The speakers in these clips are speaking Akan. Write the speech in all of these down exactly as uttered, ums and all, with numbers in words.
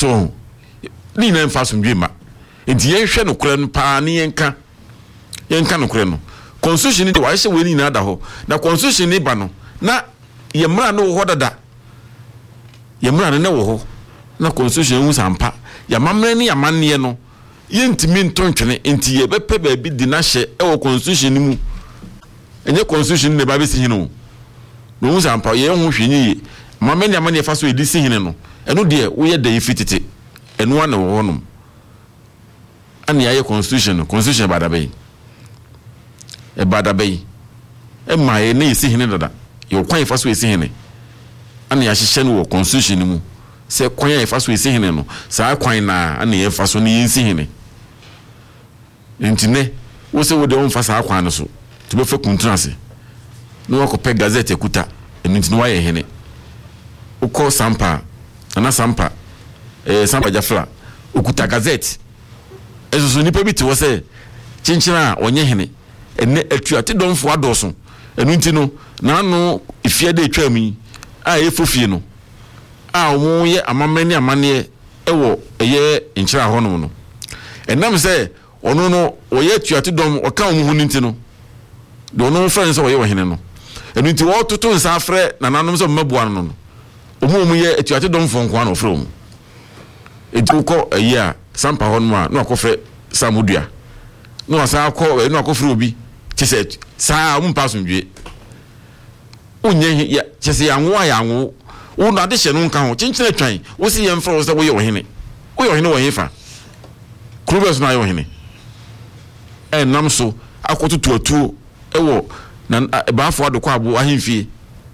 so ni na mfa somdwe ma enti yen hwe no kora no pa ne yenka yenka no kora no constitution ni de wa hye we ni na da ho na constitution ni ba no na yemra no ho dada yemra no na wo ho na constitution hu sampa ya mamre ni ya manne no yentimi ntontwene enti ye bepe ba bi di na hye e wo constitution ni mu enye constitution ne ba be sihine no no hu sampa ye hu hwenyi ye mamre ni ya manne fa so edi sihine no eno de wo ye da yifitete eno ana wo honom ani aye constitution constitution ba da be e ba da be e ma ye ne sihine dada ye kwan fa so esihine ani ya hye no wo constitution ni mu se kwan ye fa so esihine no sa kwan na ani ye fa so ne yensihine entine wo se wo de wo fa sa kwan no so to be fa kuntrase no wo ko pe gazette ekuta entine wa ye hene uko sampa ana sampa eh sampa jafla ukuta gazette ezo so nipa bi ti wo se chinchina onye hene ene atuate donfo adoso enu nti no na no ifie de twami a efofie no a wo ye amamani amane ewo eye nchira hono no enam se ono no oye atuate dom oka wo hu nti no de ono friends oye wo hene no enu nti wo toto nsa afre na nanom se mabua no no omo mu ye atuate dom fo nko na ofre mu etuko eye a sampa hono ma no akofre samudua no asa akọ no akofre obi chese sa mu pasundwe unye ya chese ya nwo ya nwo wo na de hye no nka ho chinchina twan wo si ye mfro wo se wo ye ohene wo ye ohene wo yefa krubes na ye ohene e nam so akotutu atu ewo na baafo adokọ abo ahemfie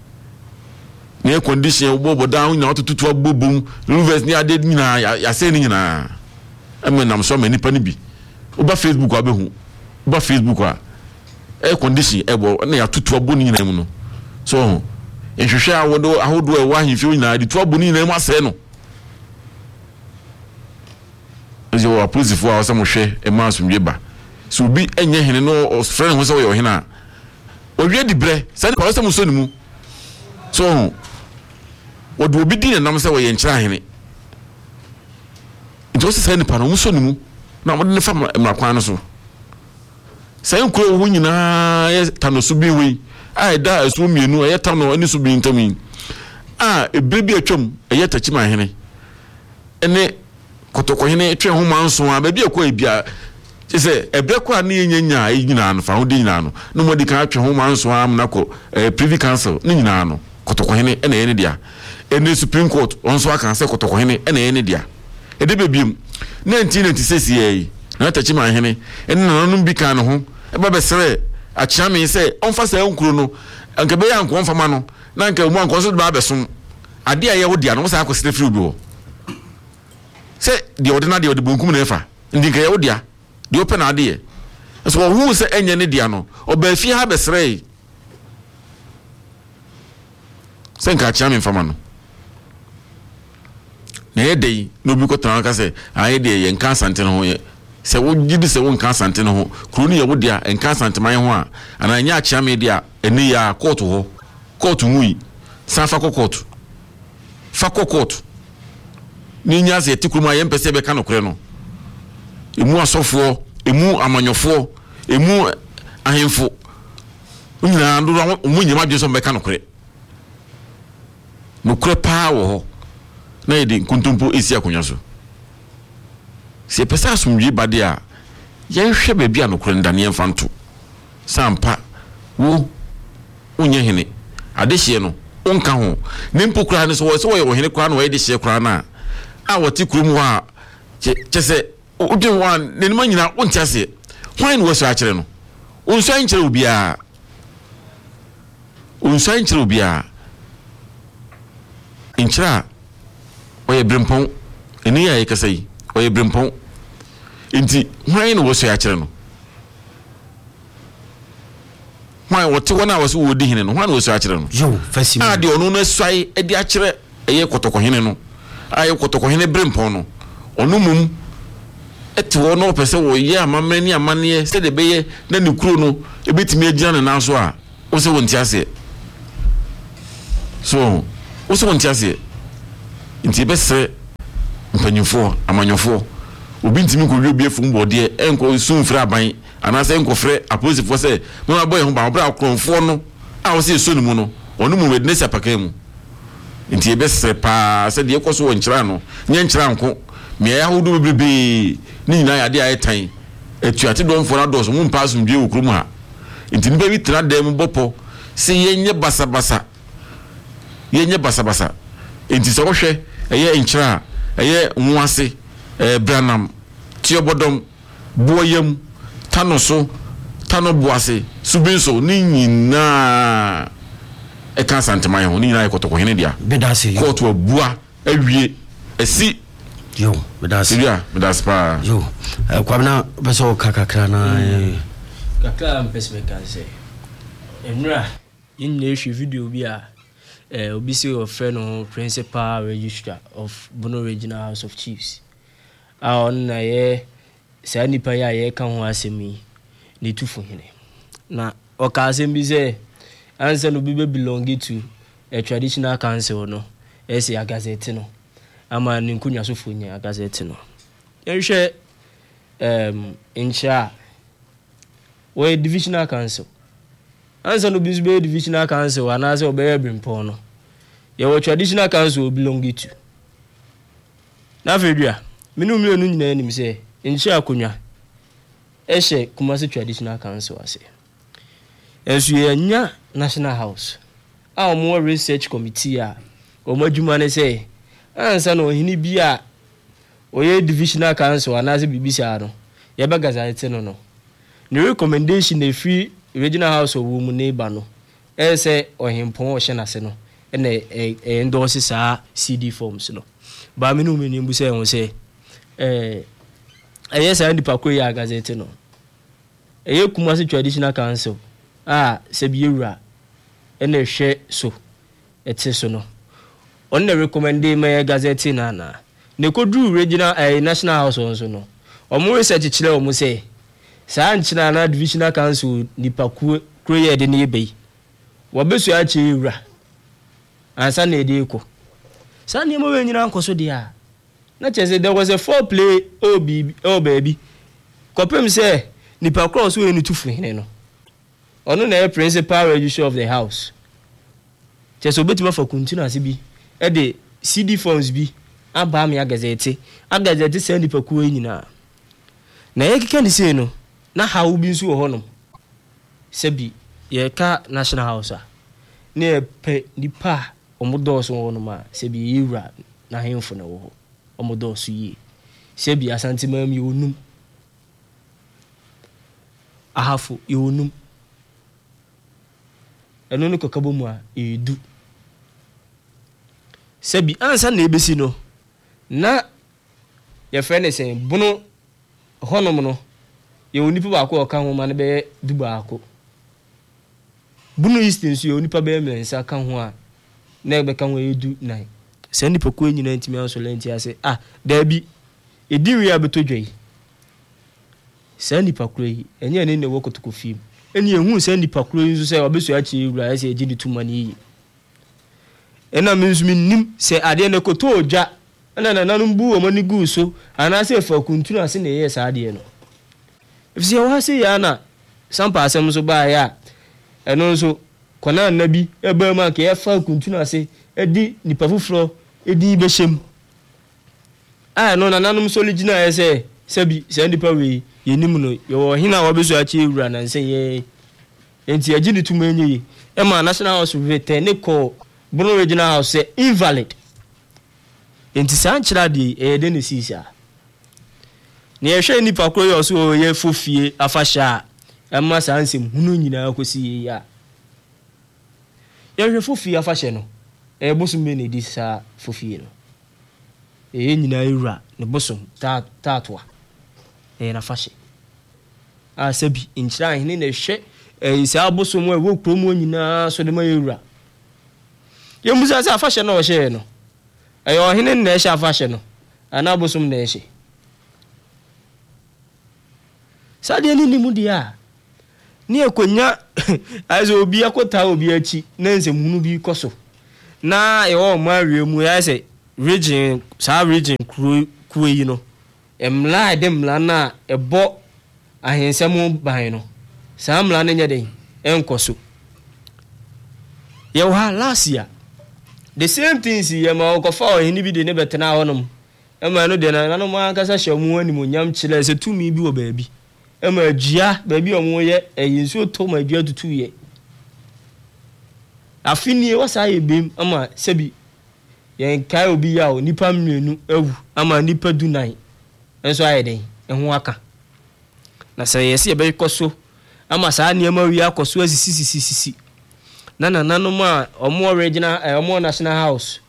ne condition obobo down na otutu agbobum rivers ni ade nyina ya se ni nyina em nam so mani pa ni bi oba Facebook abehu oba Facebook a e condition ebo na ya tutu abo ni nyina mu no so ehwehwe awodo ahodo e wa ahemfie nyina de tu abo ni nyina mu ase no ezo wa police fo a so mo hwe e ma asomdwe ba so bi enye hene no friend ho se wo yo hene a owie di bre se pa so mo so ni mu so wodo obi din nam se wo ye nkyira hene nto se se ni pa no mo so ni mu na mo de fa mra kwan no so se nkuro wo nyina ye tano so bi wi a da asu mienu ye tano ani so bi ntami a ebrebi atwam ye tachima hene ene kotoko hene twe ho manso a ba bi ekọ ebia se ebre kwa na yenyanya nyina no fa ho de nyina no no mo di kan atwe ho manso am na ko privy council ni nyina no kotoko hene ene ye ne dia ene supreme court onso aka se kotoko hene ene ye ne dia ede bebiem nineteen ninety-six ye na tachima hene ene nanum bi kan ho e ba be sere achiame se onfa sa nkuru no anka be ya nko mfama no na anka mu anko so ba besom ade aye wo dia no sa akosete free bi wo se de ordinary de bonkum na efa ndi nka ye wo dia de open ade ye so wo se enye ne dia no oba fi ha be sere se nka achiame mfama no na ye dey no bi ko tan ka se aye de ye nka asante no ho ye se wo gidi se wo nka asante no ho kru ni ye wo dia nka asante man ho a ana nya achiame dia eni ya court ho court hui san fa court fa court ni nya se tikuru ma ye mpese be ka no kure no emu asofo emu amanyofo emu ahemfo nyina ndo mu nyima dwe so be ka no kure no kure pa wo ho na ye di kuntumpo esi akonya so se pesa asumdwe bade a ye hwe ba bia no kure ndane mfanto sampa wo onye hene adehye no onka ho nimpo kura ne so wo so wo hene kura no we de hye kura na a woti kurum ho a chese odin wan ne nima nyina onti ase hwan wo so a kire no onso an kire obi a onso an kire obi a inchira oye brempon eni ya yekasai oye brempon inti hwan wo so a kire no hwan wote wona wo so wodi hene no hwan wo so a kire no yo fasimi a de onu no swai e de a kire eye kotoko hene no aye kotoko hene brempon no onu mum eti wo no pese wo ye amamani amane se de beye na ne kuro no ebetimi agina ne nanso a wo se wonti ase so wo se wonti ase inti be se mpanyinfo amanyofo obi ntimi ko wi obi efum bode enko sun fra aban anase enko frɛ aposifo sɛ mo aboy ho ba obra akronfo no a wo se so no mu no onu mu wedness apaka mu nti ebese pa sɛ de ekoso wo nkyira no nye nkyira nko me ya hodo bebrebe ni nyina ya de ayetan etuate do mfo na do so mu mpa asomdwe wo krum ha nti nipa bi tra dem bopo se yenye basa basa yenye basa basa nti sɛ wo hwɛ eye nkyira eye nwase eh branam tiobodom boyam tanoso tano boase subinso ni nyina e kan santeman ho ni nyina e kotoko hene dia bedase yo koto abua awie esi yo bedase ya bedase pa yo kwabna beso kakakra na kakra mpesme kan se enra yin na hwe video bi a eh obi se your friend no principal registrar of Bono Regional House of Chiefs a on na ye sa nipa ya ye kan ho asemi ne tufu hene na o ka asemi se ansa no bi be belong to a traditional council no e se agazeti no ama ne nkunya so fo nya agazeti no yenhwe em incha we divisional council ansa no bi be divisional council anase obeye brimpon no ye wo traditional council belong to na fedua minu mi onu nyina nim se incha akonya ehye Kumasi traditional council ase ensu ye nya national house a omo research committee a omo adwuma ne se ansa no hini bi a oye divisional council anase bibisa no ye be gazette no no the recommendation na free regional house of women neighbor no e se ohempon o hye nase no na e endorse sa C D forms no ba me no me nimbu se won se eh eye sa ndi pakro ya gazette no eye Kumasi traditional council ah se bi ewura na hwe so ete so no on na recommend me gazette na na ne kodru regional eh, national house on so no omo research kire omo se sa nchina na divisional council ni pakro kroye de ne ebe wo besu a che ewura ansa na ede ko sa ne mo we nyina nkoso de a na chese there was a four play obi oh baby kopem say ni pa cross we ni tufu hene no ono na principal registrar of the house chese obetima for continuous bi e de C D forms bi aba me agazete agazete say ni pa ku nyina na ye kika ni say no na hawo bi nso wo honom sebi ye ka national house a ne pe ni pa omodo so wo no ma sebi yewura na hemfo na wo omodo so yi sebi asante mam yi onum ahafo yi onum eno no kokabo mu a edu sebi ansa na ebesi no na ye frene sen Bono honom no ye onipa ba ko ka ho ma ne be du ba ko Bono instance ye onipa be mensa ka ho a na ebe ka ho edu nine se nipa ko nyina ntimi anso lenti ase ah da bi ediwi abetodwei se nipa kro yi enye ne ne wokotoko fim eni ehun se nipa kro yi nso se obesu achi ewura se egi ni tumani yi ena minzumi nim se ade ne koto oja na na nanum bu o mani gu so ana se fa kuntuna se ne yes ade no ifsi wa se ya na sampa asem so ba ya eno nso kona nabi eba ma ke ya fa kuntuna se edi nipa fufuro edi beshem ah no na nanum so legina ya se sebi se nipa we yenim no yo hina wa besu achi ewura na nse ye enti agi ni tuma enye e ma national house return ne ko Bono Regional House say invalid enti san kira de e de ne sisa ne ye hwe nipa kro yo so ye fofie afahya e ma san nsem hunu nyina akosi ya ye hwe fofie afahya no e bosom me ne di sa fofie no e nyina ewura ne bosom ta tatwa e na fahye a sabi nkira hene ne hwe e sa bosom e wo kromo nyina so de ma ewura ye musa sa afahye no hye no e yo hene ne hye afahye no ana bosom ne hye sa de ni nimu dia ni ekonya azo obi akota obi achi na nsem hunu bi koso na e o ma wie mu ya se region sa region kru ku yi no emla dem la na ebo ahensem ban no sa mla na nya den enkoso ye wa last year the same things ye ma okofa o hini bi de ne betena honom ema no de na no ma kasa hyamu ani mo nyam chile se tumi bi wo baabi ema adua baabi o mo ye eyinso to ma adua tutu ye afini wasa ye bem ama sebi yen kai obi ya o nipa mmienu ewu ama nipa dunan enso aye den eho aka na se yesi e be koso ama saa niema wi akoso asisi sisi sisi na na nanom a omo original eh, omo national house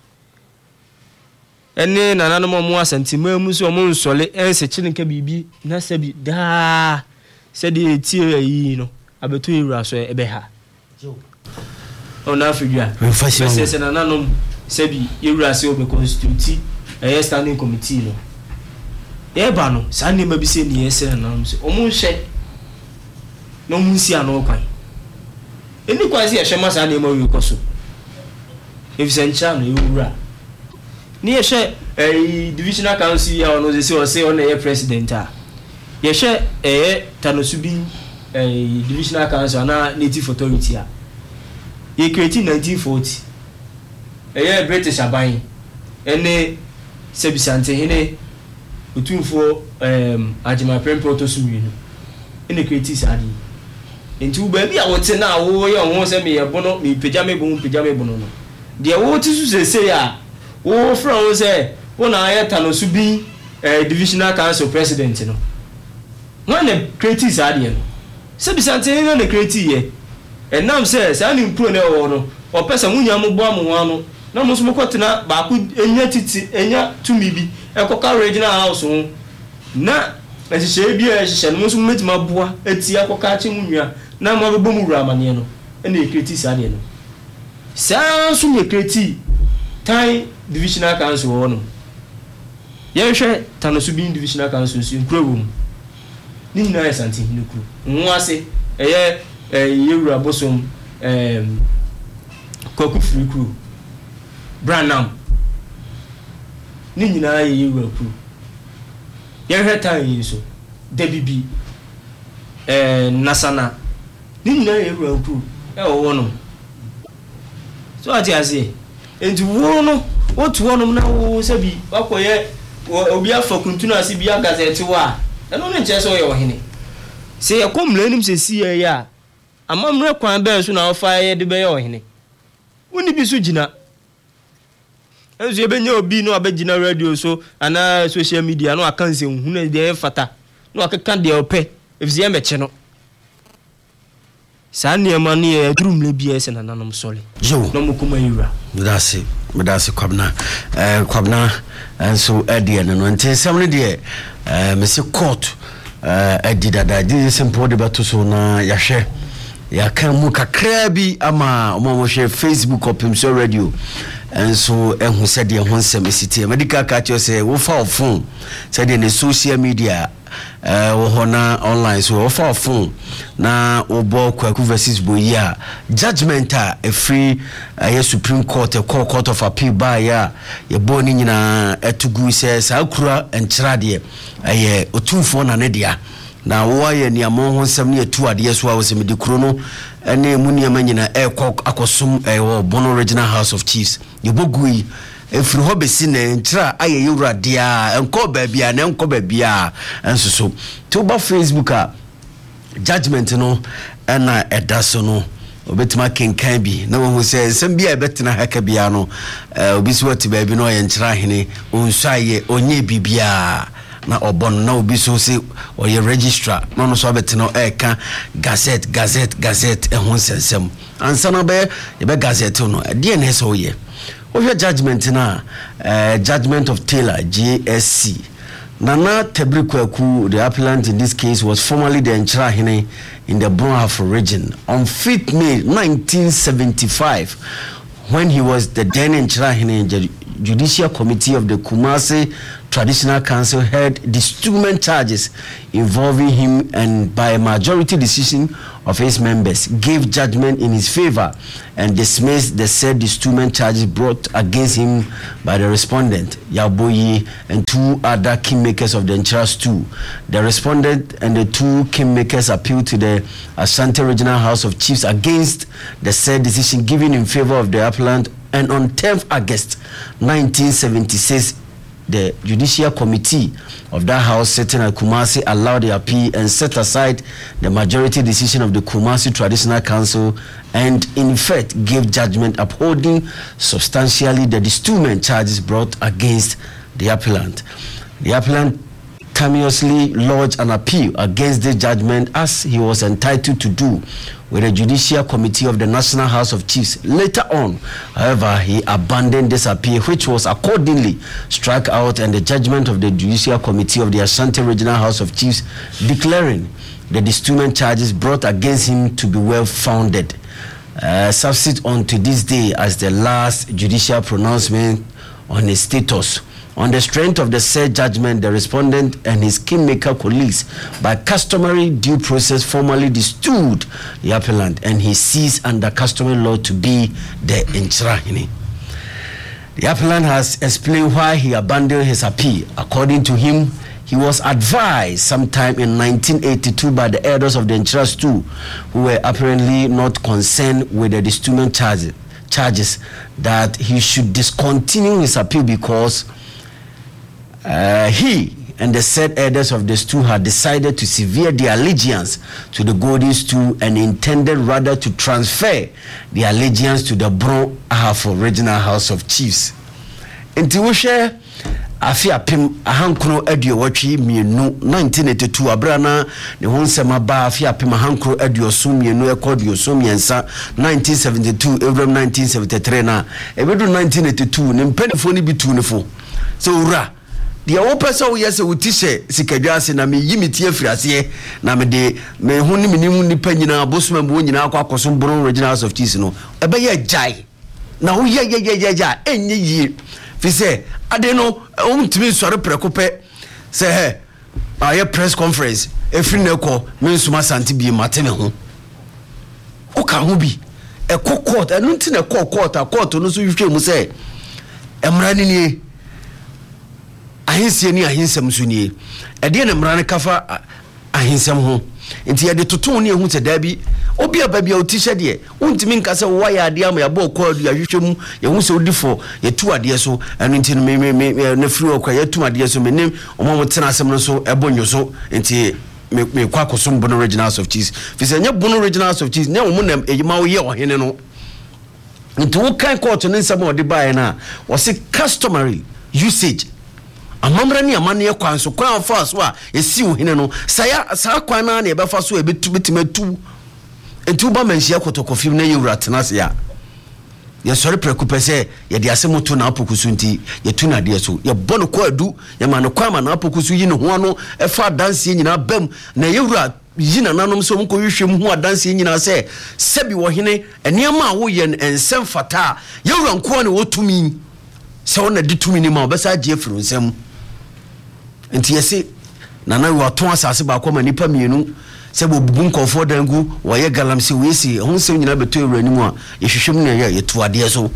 ene na nanom omo asantima mu so omo nsole ense chineke bibi na sebi da se de tie yi no abeto ewura so ebe ha ona afidua se se na nanom sebi ewura se obe constitute eh standing committee no e ba no sa ne ma bi se ni ese na nanom se omo hwe no mu si ano kwan eni kwazi ya shema sa na ema wi koso efisa ncha no ewura ni ye hwe eh divisional council ya ono ze se o se ono ye president a ye hwe eh Tanosubi eh divisional council na native authority a ye create nineteen forty eh British aban ene sebisante hene otumfo em Ajima Prem Protosumi no ene create sadi enti ubabi a wote na wo ye ho se me ye bono me pejame bo pejame bono no de wo ti su se se ya wo fra wo se wo na ye Tanosubi eh divisional council president no when the create sadi no sebisante hene na create ye enam se sa ni mpro na wo no o pesa munya mo bo amu anu na mo so mo kwatena ba ku enya titi enya tumi bi ekoka regional house ho na ehihye bi ehihye no mo so metima boa eti akoka ache munua na mo bebo mu wura amane no ena ekreti sade no sa so me ekreti tai divisional council ho no ye hwe Tanosubi divisional council so nkuro wo ni nyina ya santi ni kuru nwo ase eye yewura bosom em Kwaku free crew Branham ni nyina ye yewura crew ye hwe tan yin so debibi eh nasana ni nyina ye yewura crew e wo no so ati ase enti wo no otu wo no na wo sabi akoye obi afa kuntuna ase bi agazete wa eno ne nche so ye wo hene se ye komlanim se si ye ya amamre kwan be so na ofa ye de be ye wo hene woni bi so gina enzo ebenya obi no abegina radio so ana social media no akanse hu na de fata no akeka de ope efisi embeche no sa niema ne e durumle bi ese na nanom sole yo no mukuma yura medase medase kwabna eh kwabna enso edie no ntensem ne de eh mesi court eh edidada di simple de bato so na yahwe ya kan mu kakra bi ama omo hwe Facebook opimso radio enso ehu sede ho nsem esite medical catch say wo fa phone sede ne social media eh wo hona online so wo fa phone na wo bo Kwaku versus Boyia judgment a e free uh, Supreme Court a court, court of appeal by ya ye bo ni nyina etugu se sa kura entrade eh otumfo na ne dia na wo ye ni amon ho nsem ne etu ade so a wo se medi kuro no ene mu ne manyina e akosum e wo Bono Regional House of Chiefs ye bogui efiri ho besi na ntra aye yewrade a enko baabia na enko baabia ensoso to ba Facebook a judgment no na edaso no obetima kenkan bi na wo se nsem bia betena haka bia no obi so wati baabi no ye ntra hene onsuaye onye bibia na obon na obi so se o ye registrar no no so betena eka gazette gazette gazette ehun sensem ansa na be ye be gazette no de na so ye of your judgment na uh, judgment of Taylor J S C Nana Tebri Kwaku, the appellant in this case, was formerly the Enchirahene in the Brunhafo region on fifth May nineteen seventy-five when he was the then Enchirahene in the Judicial Committee of the Kumasi Traditional Council heard disturbance charges involving him, and by a majority decision of his members, gave judgment in his favor and dismissed the said dismissal charges brought against him by the respondent, Yaboyi, and two other kingmakers of the Entrust two. The respondent and the two kingmakers appealed to the Ashanti Regional House of Chiefs against the said decision given in favor of the appellant, and on tenth of August nineteen seventy-six, the Judicial Committee of that house sitting at Kumasi allowed the appeal and set aside the majority decision of the Kumasi Traditional Council and in effect gave judgment upholding substantially the dismissal charges brought against the appellant. The appellant cautiously lodged an appeal against the judgment as he was entitled to do with the Judicial Committee of the National House of Chiefs. Later on, however, he abandoned this appeal, which was accordingly struck out, and the judgment of the Judicial Committee of the Ashanti Regional House of Chiefs declaring the dismissal charges brought against him to be well founded uh, subsist on to this day as the last judicial pronouncement on his status. On the strength of the said judgment, the respondent and his kingmaker colleagues, by customary due process, formally destood the appellant, and he ceased under customary law to be the Nchirahini. The appellant has explained why he abandoned his appeal. According to him, he was advised sometime in nineteen eighty-two by the elders of the Entrust two, who were apparently not concerned with the dismissal charges, charges, that he should discontinue his appeal because Uh, he and the said elders of the stew had decided to sever their allegiance to the Golden Stew and intended rather to transfer the allegiance to the Bron Ahafo Regional House of Chiefs. Inti wo hwe afi apem ahankro aduo watwi mienu nineteen eighty-two abrana ne ho nsema ba afi apem ahankro aduo so mienu ekodio so miensa nineteen seventy-two April nineteen seventy-three na ebedu nineteen eighty-two ne mpanifo ni bitu ne fo so ura the opesa wo yese wutishe sikadwase na me yimiti afirase na me de me ho ni minimu nipa nyina bosuma bo nyina akwa akoso Bron Regional House of Chiefs no ebe ye jai na wo ye ye ye ye enye yi fi se ade no umtimi sore prekope se he aye press conference efri na ko me nsuma santi bi mate me ho o ka ho bi e court enu nti na court a court no so hwehwe mu se emra ni ni ahinse ni ahinsem so ni ede na mra ne kafa ahinsem ho nti ye de toton ne ehu te da bi obi aba bia otisha de untimi nka se wo ya ade am ya bo ko adu ahwehwem ye hu se odifo ye tu ade so enu nti me me na firi okwa ye tu ade so menim omo mo tena asem no so ebonyo so nti me me kwa koso Bron Regional House of Chiefs fi se nya Bron Regional House of Chiefs ne wo mo nam ejima wo ye ohene no nti wo kan court ne nsam ode bae na wo se customary usage amamra ni amane ye kwan so kwan fa so a esi ohene no saya sa kwan na na ye befa so e betu betimatu entu ba manhia kotokofim na yewura tenase ya ye sori prekupese ye de asemoto na apokusu nti ye tu na de so ye bono ko adu ye ma no kwa ma na apokusu yi ne ho no e fa danse nyina bam na yewura yina nanom so mko hwehwem ho adanse nyina se sebi wo hene eniama a wo ye ensem fata yewura nko ne wotumi se wona ditumi ni ma obesa je firu nsem nti yesi nana wo aton asase ba kwa manipa mienu se bo bubu nkofo dangu wo ye galamse we si ho nsem nyina beto ewura ni mu a ye hwehwem ne ye yetu ade so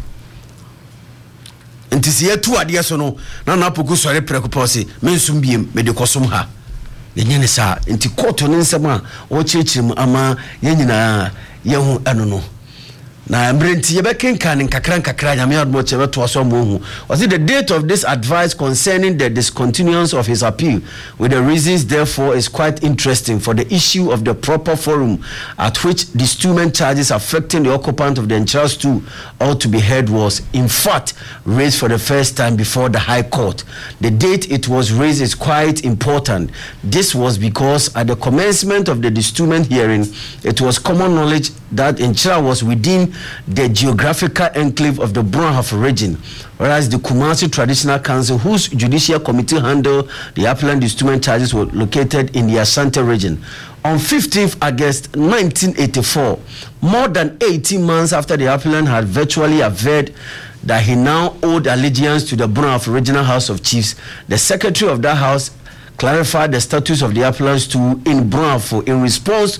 nti se yetu ade so no na na poku sore prekoposi mensum biem me de kosum ha yenye ne sa nti koto ne nsem a wo chichirim ama ye nyina ye hu eno no na mbrenti yebekenka ne nkakra nkakra nyame admo chebe to aso mo hu was it the date of this advice concerning the discontinuance of his appeal with the reasons therefore is quite interesting for the issue of the proper forum at which the dismissal charges affecting the occupant of the Entrust two ought to be heard was in fact raised for the first time before the High Court. The date it was raised is quite important. This was because at the commencement of the dismissal hearing it was common knowledge that Enchira was within the geographical enclave of the Bron Ahafo region, whereas the Kumasi Traditional Council, whose judicial committee handled the appellant dismissal charges, were located in the Ashanti region. On fifteenth of August nineteen eighty-four, more than eighteen months after the appellant had virtually averred that he now owed allegiance to the Bron Ahafo Regional House of Chiefs, the secretary of that house clarified the status of the appellants to in Bron Ahafo in response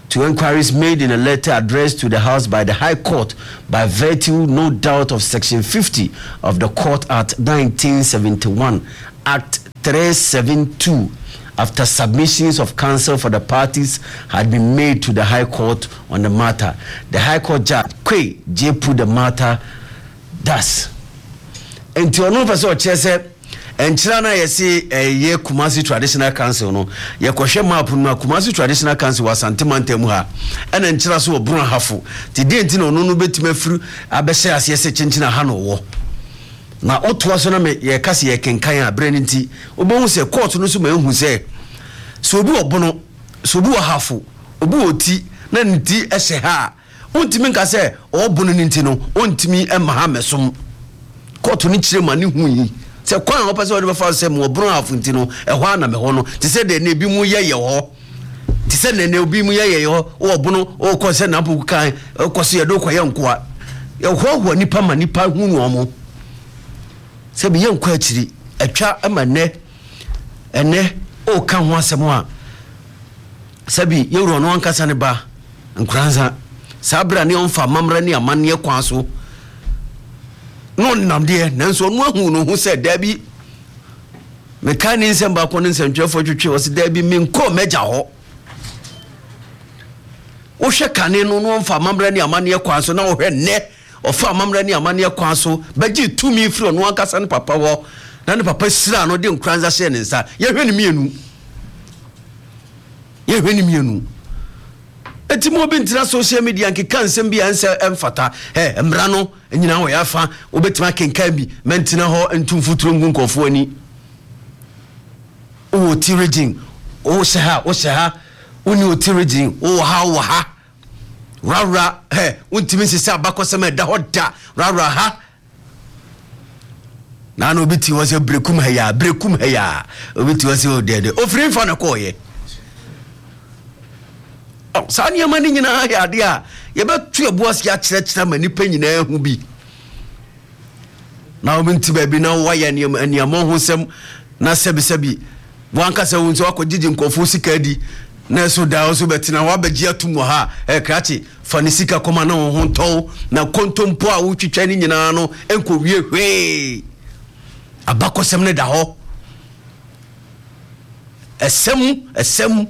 to inquiries made in a letter addressed to the House by the High Court by virtue, no doubt, of Section fifty of the Court Act nineteen seventy-one, Act three seventy-two, after submissions of counsel for the parties had been made to the High Court on the matter. The High Court Judge Kwe J put the matter thus. Until ono person chese enchira na yesi ye Kumasi Traditional Council no ye kohwe map no Kumasi Traditional Council wa Santimante mu ha ena enchira so obron hafo ti de enti no no betima firu abehye ase ese chinchina ha no wo na otoa so na me ye kase ye kenkan a bre nti obohu se court no so ma ehu se so obi obono so obi hafo obi oti na nti ehye ha ontimi nka se obono nti no ontimi ema ha mesom court ni chire ma ni hu yi se kwan ho pese o de fa se mo obron afunti no ehwa na me ho no ti se de na bi mu ye ye ho ti se na na obi mu ye ye ho o obono o ko se na bu kan o ko se ye do ko ye nkoa ye ho ho nipa ma nipa hu no mo se bi ye nkoa chiri atwa ama ne ene o kan ho asem a se bi ye ro no ankasa ne ba nkranza sabra ne on fa mamra ne amane kwan so no namde nanso no ahu no hu se dabi mekani nsem ba ko nsem twefo twetwe o se dabi me nko meja ho o hwe kane no no mfa mamra ne amane kwan so na o hwe ne o fa mamra ne amane kwan so baji tumi firo no ankasa ne papa wo na ne papa sira no de nkranza hye ne nsa ye hwe ne mienu ye hwe ne mienu eti mo bi ntina social media nke kansem bi anse emfata he emra no nyina ho yafa obetima kenkan bi mentina ho entumfuturo ngu nkofo ani o tirigin o seha o seha uni o tirigin o ha o ha rara he untimi sisi abakosema da hoda rara ha na no biti wo se brekum ha ya brekum ha ya obiti wo se o dede o free fa na ko ye sa niema ni nyina ya de a ye betu ebuas ya kyerɛkyerɛ ma nipa nyina hu bi na ominti ba bi na waya niema niema ho sem na sebi sebi wanka se wonso akogigi nkofo sika di na so da so betina wa bagi atumo ha e krachi fani sika koma na ho ntow na kontompo a wo twitwa ni nyina no enko wie hwe abakosem ne da ho esem esem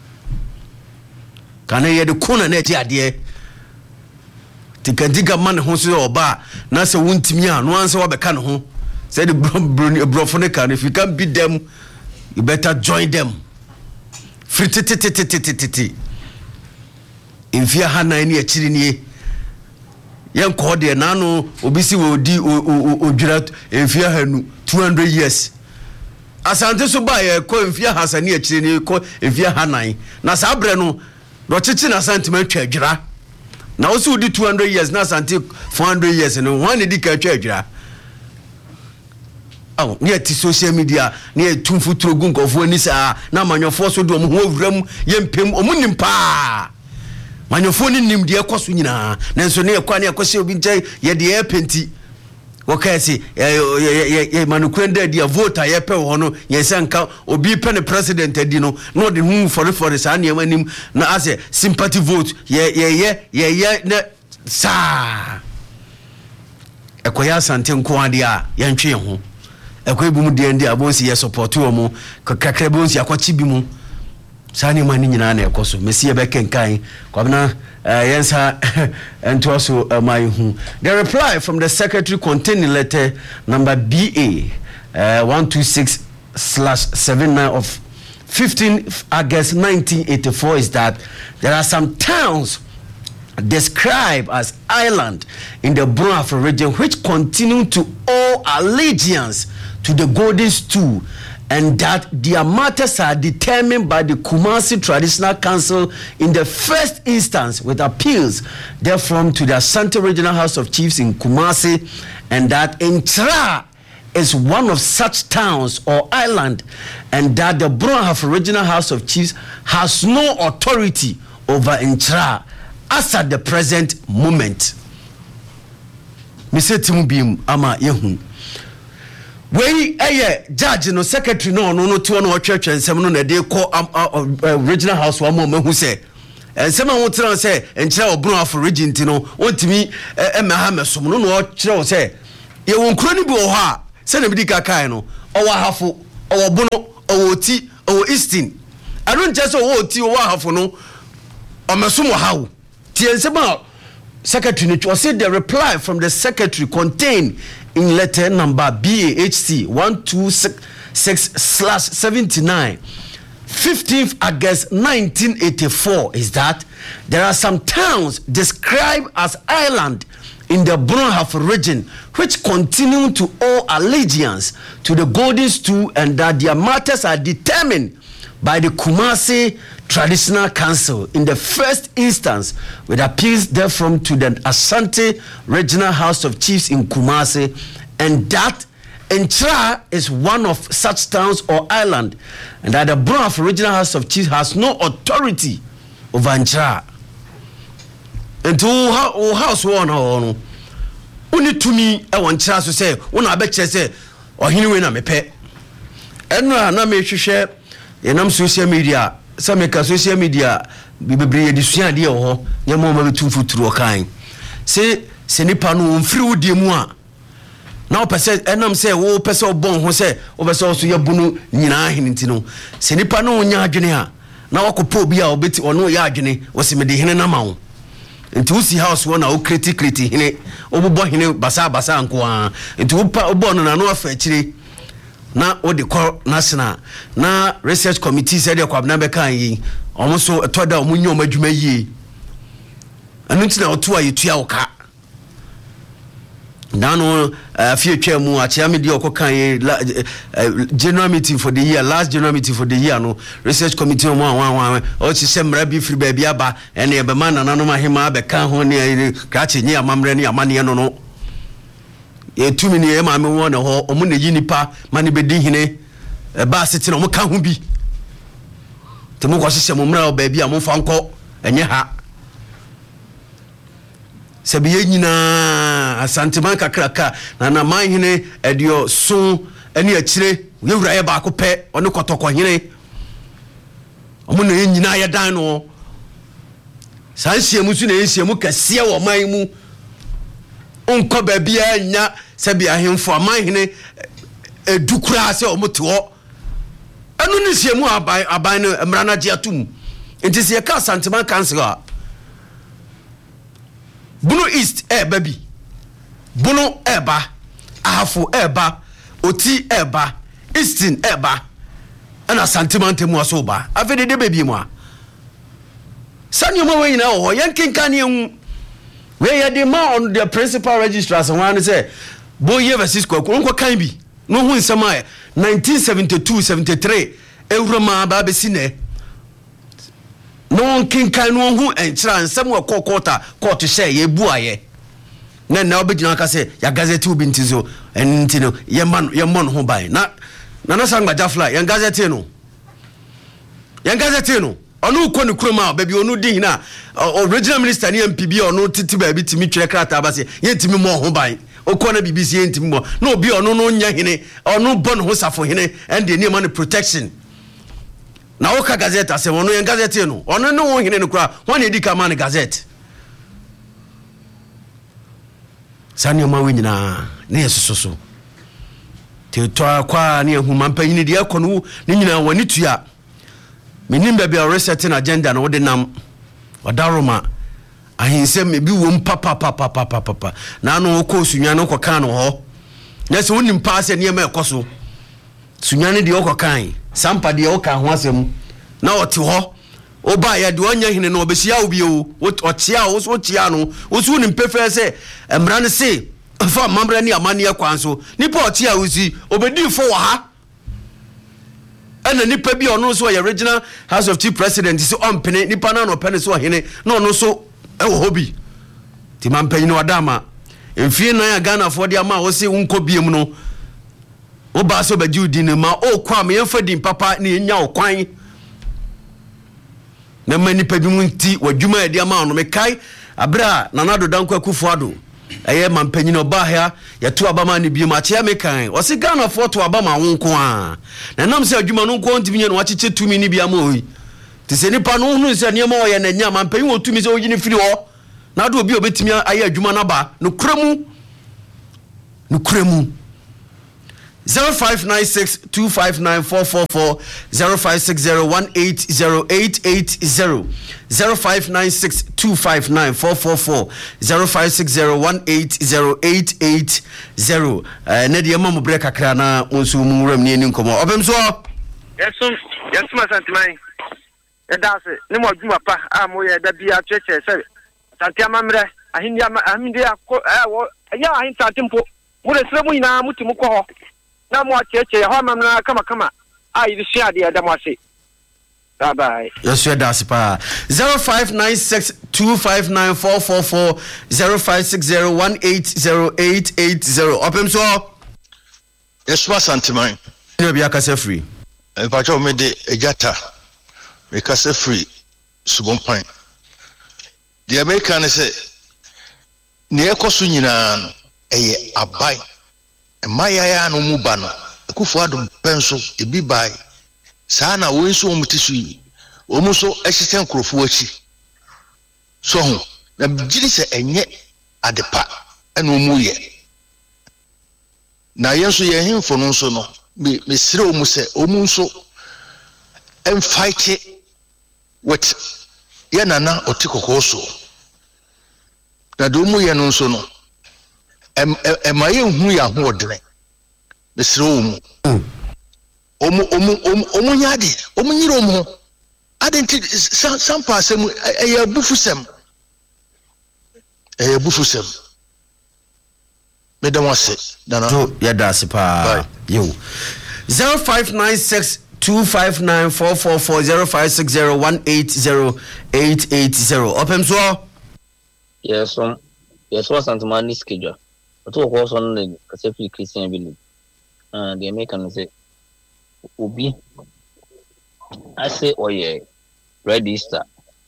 kana ye de kuna na ti ade tikandiga man ho so oba na se wontimi a no anse wa beka ne ho say the brofo ne can if you can beat them you better join them frititititititi in fear hana ni akiri ni yen ko de na no obisi we odi odwira in fear hanu two hundred years asante so ba ye ko in fear hasani akiri ni ko in fear hanan na sa bre no do chichi na sentiment twadwira na wo so di two hundred years na sante four hundred years no one di ka twadwira aw ni ati social media ni etumfuturo gu nkofo ani sa na manyofo so do mo ho wram yempem omunim pa manyofo ni nim de ekoso nyina nanso ne ekwa ne ekose obi ntai ye de e penti wakasi ye ye manukwenda dia voter ye pe ho no ye senka obi pe ne president adi no no de hu for for sa ne manim na ase sympathy vote ye ye ye ye ye ne sa ekoya sante nko ade a ye ntwe ho ekoy bu mu de ndi abonsi ye support wo mu kakra bonsi akwachi bi mu sa ne mani nyina na ekoso mesi ye be kenkan kwabna yensa and also my hu the reply from the secretary containing letter number B A uh, one two six slash seven nine of fifteenth August nineteen eighty-four is that there are some towns described as island in the Brunafro region which continue to owe allegiance to the golden stool, and that their matters are determined by the Kumasi Traditional Council in the first instance with appeals therefrom to the Asante Regional House of Chiefs in Kumasi, and that Ntra is one of such towns or island, and that the Brunafro Regional House of Chiefs has no authority over Ntra as at the present moment. Mister Timubim ama yehu we eh judge no secretary no no no to no church and sem no na dey call regional house one more mehu say and some won't say and tell Bruno for region tino want to me Emma some no no say you won't cronible ha send a medica kaino or wahafu or bono or tea or easting I don't just oh tea or wahafu no or masumo how Tiensema secretary was said the reply from the secretary contained in letter number B A H C one two six slash seventy-nine fifteenth August nineteen eighty-four is that there are some towns described as island in the Brunhaf region which continue to owe allegiance to the Golden Stool and that their matters are determined by the Kumasi Traditional Council in the first instance with appeals therefrom to the Asante Regional House of Chiefs in Kumasi, and that Enchra is one of such towns or island, and that the Brunhaf Regional House of Chiefs has no authority over Enchra. And to our house one or only to me I want to say when I bet say or he win a mepe. And na me share in social media. Some make social media be be edusua de ho nyama ma betu futuro kan se se nipa no mfiri wodi mu a na opese enam se wo pese obon ho se obese so ye bunu nyina hinti no se nipa no nya adwene ha na wakopo obi a obeti ono ya adwene wose me de hene na ma wo nti usi house wo na o critically hene obubo hene basa basa nko a nti upa obo no na no afa akire na o de call national na research committee said the kwabna be kan yi almost to da omunyo madwuma yi anu ntina oto ayetua oka na no afie twa mu a chia me de okokan yi general meeting for the year last general meeting for the year no research committee mo wan wan o chi se mra bi free ba bi aba ene be man na no mahema be kan ho ne ka che nyi amamre ne amane no no ye tumi ni e ma me won ho omo ne yinipa mane be di hine e ba sete no mo ka ho bi te mo ko hye mo mra ba bi a mo fa nko enye ha se bi nyina asanteman kakraka na na man hine edio so ene akire ye wura ye ba ko pe one kotoko hine omo ne nyina ye dan no san siemu su ne siemu kase wo man mu onko ba bia nya sebi ahemfo amanhene edukura se omoto anu ni siemu aban aban no mrana je atum enti se ka santeman council a Bunu East e baby Bunu eba ahafu eba oti eba Eastin eba ana santeman temu aso ba afede de baby mu a sanyo mo we na ho yankenkan ye we ya the man on the principal registrars one say boye versus kwaku nko kan bi no hu nsema nineteen seventy-two seventy-three euroma ba be sine no kinkan no hu enchira nsem wa kokota court share ye buaye na na obegina ka say ya gazette ubi ntizo entino ye man ye mon ho bai na na na sangba jafla ye gazette no ye gazette no onu ko ne kroma ba bi onu di hina original minister ni M P B onu titi ba bi timi twere krata ba se ye timi mo ho bai okọ na B B C ye timi mo na obi onu no nya hine onu bon ho safo hine and the name protection na oka gazette ase onu ye gazette no onu no ho hine no kra won e di ka man gazette sani ma we nyina na yesoso te to akwa na ehu mampanyi de ekono ni nyina wani tua menim bia bia resetting agenda na wode nam wadaroma ahinse me bi wo papa papa papa papa na no ko sunwa no ko kan no ho na se wonim pa se ne ma ekoso sunwa ne de o kan sampa de o kan ho asem na ote ho o ba ya de onya hene no obesia obi o o tia o so tia no o so wonim pefe se emra ne se fa mamra ni amane akwan so nipa o tia o si obedi fo wa ha and nipa bi ono so ya original House of Chief President so ompene nipa na no pene so hene no no so e wo hobi ti mampanyi no adama emfie na ya Ghana for dia ma wo se unko biem no wo ba so ba judi ne ma o kwa me yemfa din papa ne nya okwan na ma nipa bi munti wadwuma ya dia ma no me kai abra na nado danko akufuado eye mampanyi no ba ha ya to abama ne biem achia me kan o se Ghana for to abama wonko a na nam se adwuma no nko ntimi nye no wacheche tumi ni bia ma oyi te se nipa no hunu se niam o ye na nya man panyin otumi se oyini firi ho na do obi obetimi aye adwuma na ba no kuremu no kuremu zero five nine six two five nine four four four zero five six zero one eight zero eight eight zero zero five nine six two five nine four four four zero five six zero one eight zero eight eight zero eh na de mamu break akra na onsu mu ram ni ni nkomo obem so yesum yesum asantimai edase ni mo djuma pa amu ye da bia cheche se santiama mre ahindi ahindi akọ eh ya ahin santimpo mu de sre mu ina muti mu ko ho na mo cheche ho amamna kama kama ai di sia de da mo ase bye bye yes you das pa zero five nine six two five nine four four four zero five six zero one eight zero eight eight zero opem so yes wa santimai no bia ka se free e pa cho me de ejata me ka se free subompan the american say ne ekoso nyina no eye abai Maya no mubano, Kufuadum penso, a be by Sana Winso Mutisui, Omuso Assistant Crofuachi. So, the Gillis and yet at the pa, and Umuye. Na Yansu Yahin for no sono, Miss Romuse, Omunso, and fight it with Yanana or Tico Hoso. Nadumu Yanon sono. Em em aye hu ya ho odre mesre omu omu omu omu nyade omu nyiro omu adenti sampa asem eye bufusem eye bufusem medam wase dana to yada sipa yo zero five nine six two five nine four four four zero five six zero one eight zero eight eight zero opem so yes um yes was antimani schedule. But of course, on the Pacific Christian village, and the American say, Ubi, I say, oh, yeah, register.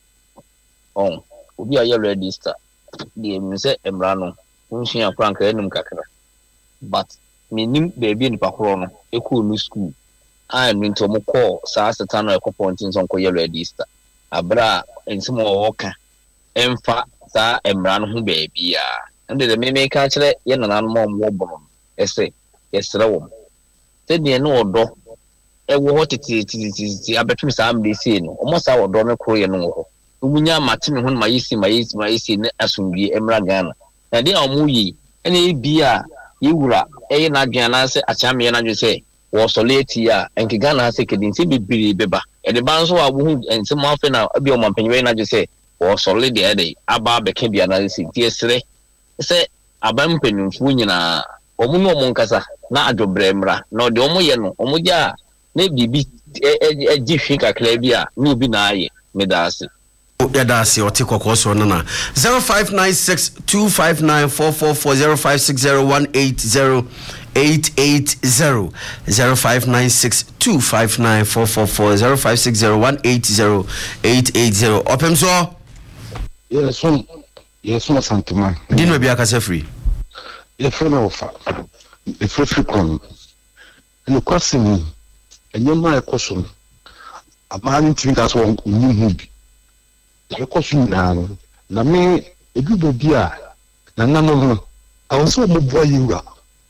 Oh, Ubi, are you register? The Muse Embrano, Unshi and Frank Renum Kakra. But me nim baby in Pacrono, a cool new school. I am into Moko, Sasatana, a couple of things on Koya register. Abra, and some more walker. Emfa, Sa Embrano, baby, ah. And the meme catch it, yen and mom wobble. Essay, yes, row. Said me no door. A what it is, I bet me some be seen. Almost our donor Korean. Umunya Martin, when my issy, my issy, my issy, as soon be Emragan. And they are muy, any beer, you were a Nagana, a champion, and you say, was so late here, and Kigana has a kid in Sibi Beba. And the bands who are wound and some often now, a bioma penguin, you say, was solid the day, above the Kabi analysis, yesterday. Say abam penunfu nyina omu no monkasa na adwobremra na de omu ye no omu ja na bibi ejihwe kakra bia na obi na aye medase yadase oti kokoso no na zero five nine six two five nine four four four zero five six zero one eight zero eight eight zero zero five nine six two five nine four four four zero five six zero one eight zero eight eight zero opem so yes one yes mo santuma dino bia ka se free e free no fa e free free kon no kwasini enyema ekoso amani tinga so nhu bi ekoso na no na me edubo bia na nano no awon mo boy yiwa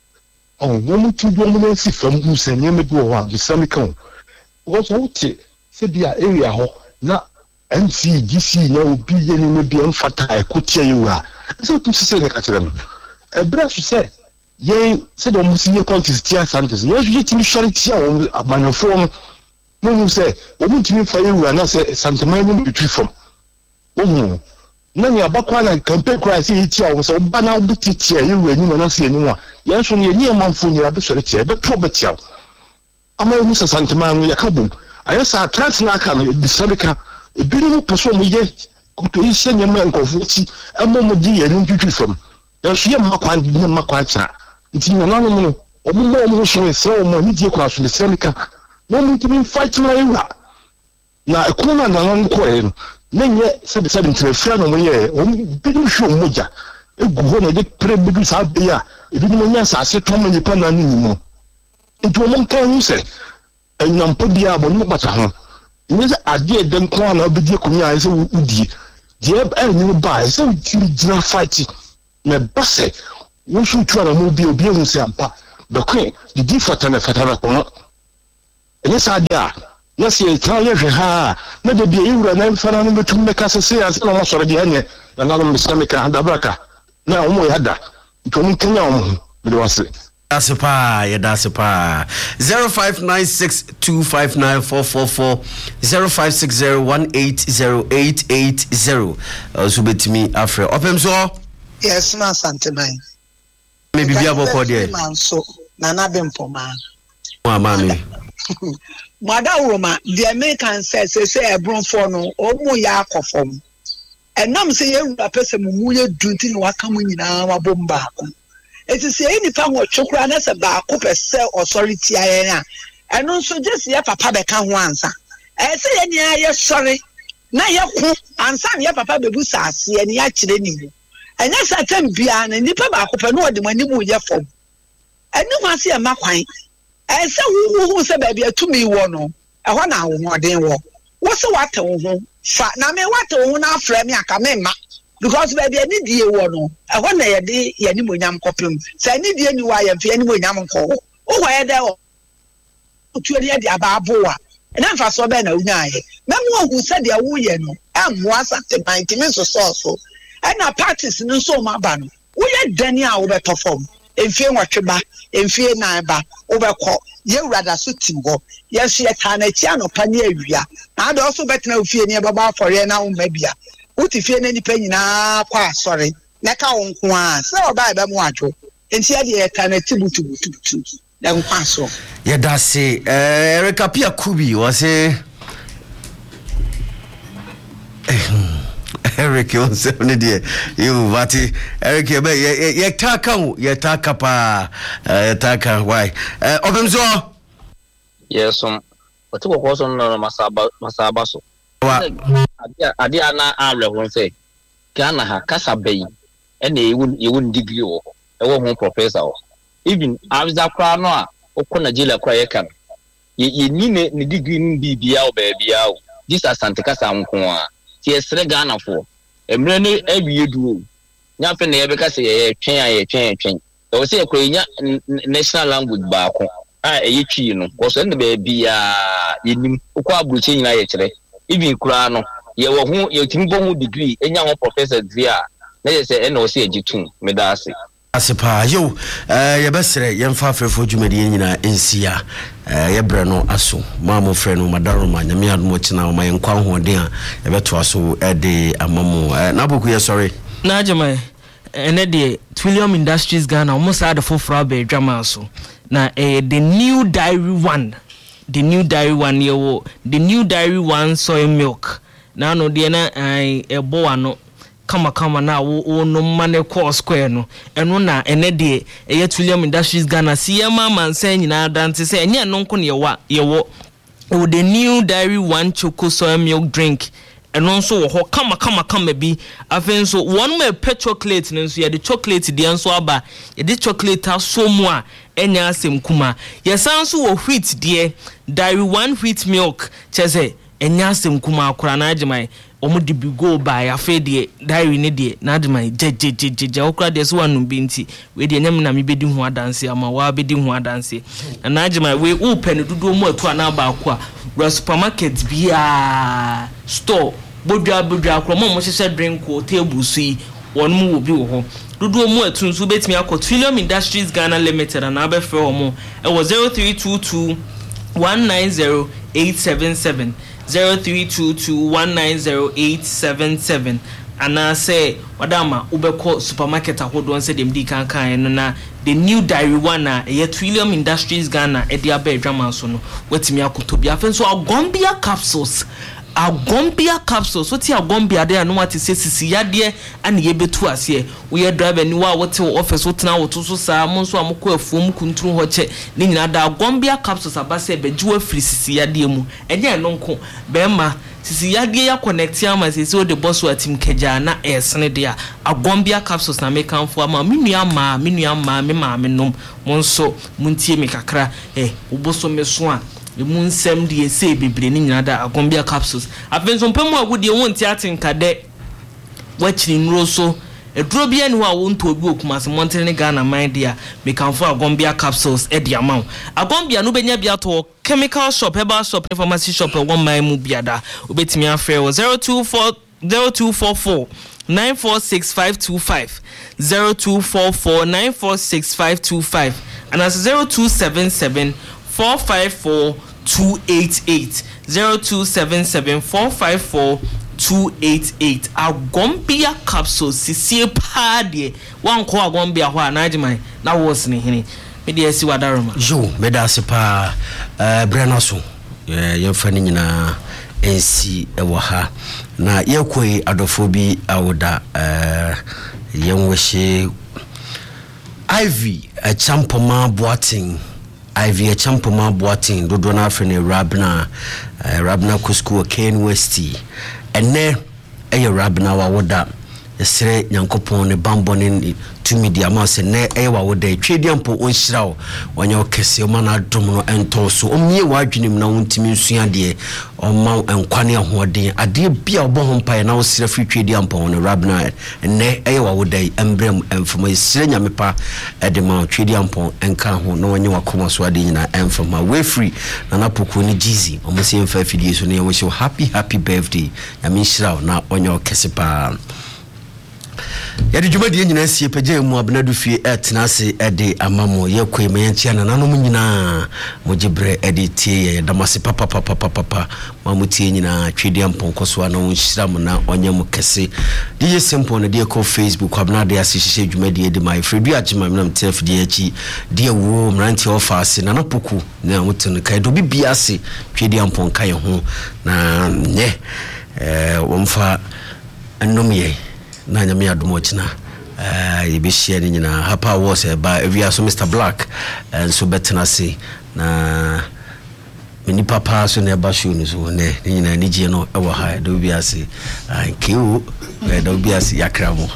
oh mo mutu do mo si fam hu se nyema bi wo ha bi samikan wo so wuti se bia area ho na M C G C na obi ye ni me bi mfata ekotia yiwa so tu se ne ka kire no e bra so se ye se do musi ye contest tia santos ye ju timi shari tia o amanofo no no se o mu timi fa yiwa na se santamai no bi tu from o mu na ni abakwa na campaign cry se tia o so ba na bi tia yiwa ni na se ni wa ye so ne ni manfo ni abi shari tia be to be tia ama mu se santamai no ya kabum ayesa trans na aka no bi sabika ebiri no person mo ye kuto ise nyema nkofuti amo mo di ye ni twitwi fam ya so ye makwa ni makwa cha nti na no no omo mo mo so se o mo ni die kwa so le semika no mo timi fight na yiwa na ekuna na no ko e no na nye se de se de ntrefa no mo ye o bi ni hwo mo ja egu ho na de pre bi sa be ya ebi ni mo nya sa se to mo ni pa na ni mo nti o mo kan hu se enyampo bia bo ni mo bata ho ne say ade dem ko na obedi kunya say udi die e ni ba say you gina fight na base wo shu tu na mo bi obi ehun say ampa the queen the di fatana fatana ko ene sa dia na se tran ye hwe ha na de bi ewura na mfana no betum meka se se ase na mo soro de anye na na mo se meka handa braka na o mo yada to mo kenya o mo be wase Dasipa, yeah, Dasipa. Zero five nine six two five nine four four four zero five six zero one eight zero eight eight zero. Also, bet me after. Open so. Yes, ma santemai. Maybe be about call there. Man so nana bempo man. Oh, mommy. Mother Roma, the American says they say a brown for no or more yak of form. And nam say you a person who you do think what coming in our bomba. It is any time what chokran as a bar copper cell authority I and also just your papa become once. I say any yes sorry. Now you and some your papa be busy and ya chilling. And yes I can be an and nipper back up and know the money will your form. And no one see a macquine. I say who say baby to me one I want now more than war. What's the water? Fat na me water on our frame ya come because baby I need you one. I want a day any more yam copy. Say I need any why and any more yam call. Oh, why there? To the ababoa. And I'm for so bad. Memo who said the woo no. I'm was at the ninety minutes or so. And our parties no so my ban. We are Daniel over perform. In fear what you back, in fear neighbor, over call. You rather suit him go. Yes, yet an etiano paneria. I'd also bet no fear near Baba for you now, maybe. What if you any penny now? Sorry. Neka on one. So by the Moajo. And see the eternity to to to. Then pass on. Yeah, that's it. Erica Pia Kubi was a Eric, you seventy dear. You, Vati, Eric, you ye taka, ye taka pa, taka, why? Openzo? Yes, um, but two was on Masaba Masabaso. Adia na Ara won't say, Ghana ha Casa Bay, and you wouldn't you wouldn't degree or a woman professor. Even Avza Cranoa, or Conagilla Crayakan. Ye need a degree be be out, baby out. This is Santa Casa Unqua. Yes, Ghana for a many every you do. Nothing ever can say a chain, a chain, chain. There was a Korean national language back. Ah, a chino was in the baby. Ah, in Uquabuchin, actually. Even Crano, you were who your Timbo degree, and young professor via. Let's say N O C G two, Medasi. Asipa, yo, eh, yabesere, yemfa frefo jumedi nyina ensia, eh, yebra no aso, mamo freno madaroma, nyame admo tina o mayenkwa hoden a yebeto aso ede amamo. Eh, naboku ye sorry. Na jama, ene de Trillium Industries Ghana almost had a full flower be drama so. Na eh the new dairy one, the new dairy one yewo, the new dairy one soy milk. Na no de na eh ebo ano kama kama na wo no mane call square no eno na ene de eye Trillium Industries Ghana see ma man say nyina dante say enye no nko ne yewa yewo o the new dairy one choco soy milk drink eno nso wo ho kama kama kama bi afen so one me pe chocolate no nso ye de chocolate de nso aba ye de chocolate aso mu a enya asem kuma ye san so wo wheat de dairy one wheat milk chese enya asem kuma akora na agimai omo de bi go by afa de diary ne de na de man je je je je okra de so wanu bi nti we de nyam na me bedi ho adanse ama wa bedi ho adanse na agima we u pen dudu mu atu ana ba akwa ra supermarket bia store bodua bodua akro mo mo hye drink ko table su yi won mu wo bi wo ho dudu mu atu nso betimi akọ Trillium Industries Ghana Limited na abefre omo e wo zero three two two one nine zero eight seven seven zero three two two one nine zero eight seven seven and I say wadama ubeko supermarket ahodo on say dem di kan kan no na the new dairy one na e Trillium Industries Ghana e dia ba adwama so no wetimi akoto bia fen so agombia capsules agombia capsules so ti agombia de no wate se sisi yade ane ye betu ase we driver ni wa wote office wotena woto so saa mo so amko afuom kunturu ho che ni nyina da agombia capsules abase bejiwa free sisi yade mu enye no nko be ma sisi yade ya connect ama sisi o de boss wa team keja na esne de agombia capsules na make am for ama menua ma menua ma me ma me nom mo nso muntie me kakra eh oboso me so a the moon sem de say bebre ni nyina da agombia capsules afen so mpem a wodi won ti atenkade wachiri nro so eduro bia ni ho a wonto obi okumase monten ne Ghana mind dia me kanfo agombia capsules e dia maw agombia no benya bia to chemical shop herbal shop pharmacy shop e won man mu bia da obetimi afre wo zero two four zero two four four nine four six five two five zero two four four nine four six five two five and as zero two seven seven four five four two eight eight zero two seven seven four five four two eight eight agombia capsule sisie pa de wan ko agombia ho anajiman na was ne hini me de asi wadaroma jo me da se pa eh brana so eh yemfa ni nyina ensi ewo ha na yekoi adofo bi awoda eh yenwehye Ivy a champoma boating Ivy a champoma boating dodo na afre ne Rabna uh, Rabna Kusku Ken Westy ene eye Rabna wa woda esre nyankopon ne bambo ne tumi dia ma se ne eye wa woda twedi ampo onhyirawo wanya okese o mana dom no ento so omie wa adwenem na wontimi nsua de o ma enkwane ahoden ade bia obo ho mpae na wo sira fi twedi ampo ne Rabna ne eye wa woda embrem emfoma esre nyamepa ede ma twedi ampo enka ho na wanya wakoma so ade nyina emfoma we free na napoku ni jizi o mo se emfa fidie so ne wo show happy happy birthday nyame hyirawo na wanya okese pa yadi jumadi nyina sie pagye mu abnadu fie etnase ede amamo yekwe meyantia na nanom nyina mogibre ede tie damase papa papa papa mamutie nyina twedi amponkoso na wonhyiram na onyam kese die simple na die ko Facebook abna de asihye jumadi ede my fredu agima menam tef die achi die wo mranti office na napoku na mutun kai do bibia ase twedi amponka ye ho na ne eh womfa anomye na nyame adomo china eh yebehia ni nyina hapa was ba evia so Mister Black and so betena say na mini papa so na ba show ni so ne nyina ni je no e wo ha do bi ase ankiu e do bi ase yakramo